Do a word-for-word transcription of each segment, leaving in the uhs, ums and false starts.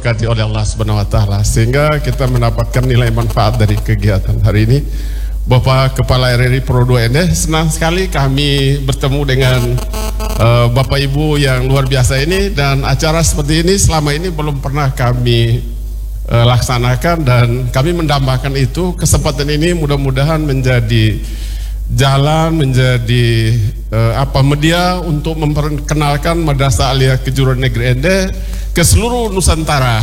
diberkati oleh Allah Subhanahu wa taala sehingga kita mendapatkan nilai manfaat dari kegiatan hari ini. Bapak Kepala R R I Pro dua N D, senang sekali kami bertemu dengan uh, Bapak Ibu yang luar biasa ini, dan acara seperti ini selama ini belum pernah kami uh, laksanakan, dan kami mendambakan itu. Kesempatan ini mudah-mudahan menjadi jalan, menjadi uh, apa media untuk memperkenalkan Madrasah Aliyah Kejuruan Negeri N D ke seluruh Nusantara.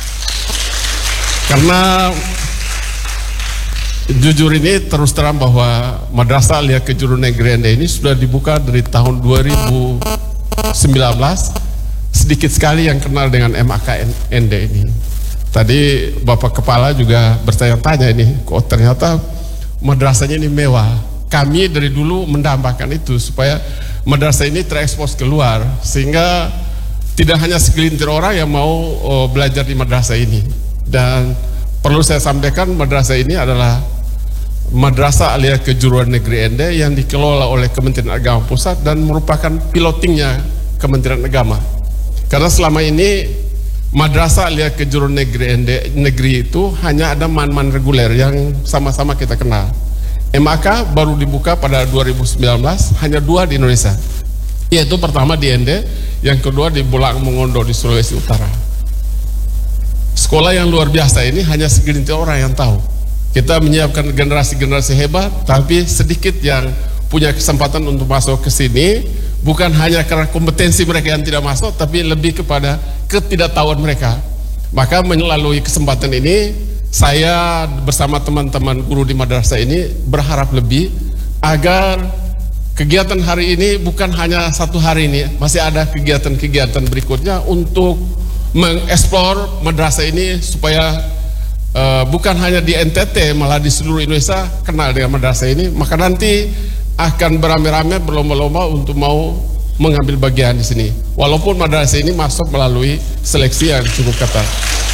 Karena jujur ini terus terang bahwa Madrasah Aliyah Kejuruan Negeri N D ini sudah dibuka dari tahun dua ribu sembilan belas. Sedikit sekali yang kenal dengan M A K N D ini. Tadi Bapak Kepala juga bertanya-tanya ini, kok ternyata madrasahnya ini mewah. Kami dari dulu mendambakan itu supaya madrasah ini terekspos keluar, sehingga tidak hanya segelintir orang yang mau oh, belajar di madrasah ini. Dan perlu saya sampaikan, madrasah ini adalah Madrasah Aliyah Kejuruan Negeri N D yang dikelola oleh Kementerian Agama Pusat dan merupakan pilotingnya Kementerian Agama. Karena selama ini Madrasah Aliyah Kejuruan Negeri N D negeri itu hanya ada man-man reguler yang sama-sama kita kenal. M A K baru dibuka pada dua ribu sembilan belas, hanya dua di Indonesia, yaitu pertama di N D, yang kedua di Bolang Mongondo di Sulawesi Utara. Sekolah yang luar biasa ini hanya segelintir orang yang tahu. Kita menyiapkan generasi-generasi hebat, tapi sedikit yang punya kesempatan untuk masuk ke sini, bukan hanya karena kompetensi mereka yang tidak masuk, tapi lebih kepada ketidaktahuan mereka. Maka melalui kesempatan ini, saya bersama teman-teman guru di madrasah ini berharap lebih agar kegiatan hari ini bukan hanya satu hari ini, masih ada kegiatan-kegiatan berikutnya untuk mengeksplor madrasah ini supaya uh, bukan hanya di N T T, malah di seluruh Indonesia kenal dengan madrasah ini. Maka nanti akan beramai-ramai berlomba-lomba untuk mau mengambil bagian di sini. Walaupun madrasah ini masuk melalui seleksi yang cukup ketat.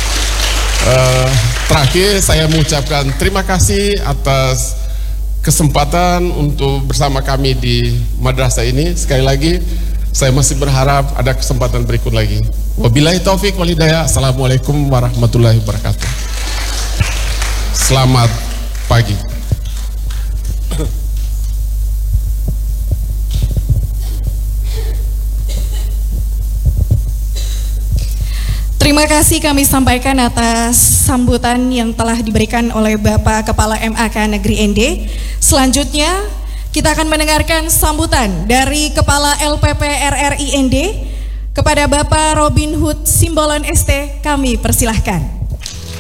Uh, terakhir saya mengucapkan terima kasih atas kesempatan untuk bersama kami di madrasah ini. Sekali lagi saya masih berharap ada kesempatan berikut lagi. Wabillahi taufik wal hidayah. Assalamualaikum warahmatullahi wabarakatuh. Selamat pagi. Terima kasih kami sampaikan atas sambutan yang telah diberikan oleh Bapak Kepala M A K Negeri N D. Selanjutnya kita akan mendengarkan sambutan dari Kepala L P P R R I N D kepada Bapak Robin Hood Simbolon S T. Kami persilahkan.